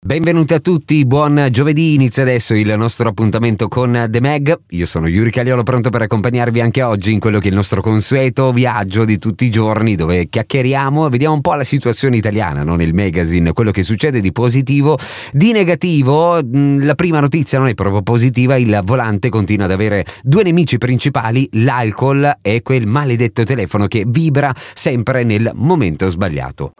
Benvenuti a tutti, buon giovedì, inizia adesso il nostro appuntamento con The Mag. Io sono Yuri Cagliolo, pronto per accompagnarvi anche oggi in quello che è il nostro consueto viaggio di tutti i giorni, dove chiacchieriamo e vediamo un po' la situazione italiana, no? Nel magazine, quello che succede di positivo, di negativo. La prima notizia non è proprio positiva, il volante continua ad avere due nemici principali, l'alcol e quel maledetto telefono che vibra sempre nel momento sbagliato.